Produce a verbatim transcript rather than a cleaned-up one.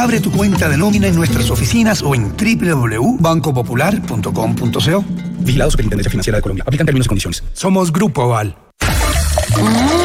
Abre tu cuenta de nómina en nuestras oficinas o en doble u doble u doble u punto banco popular punto com punto co. Vigilado Superintendencia Financiera de Colombia. Aplican términos y condiciones. Somos Grupo Aval. Mm.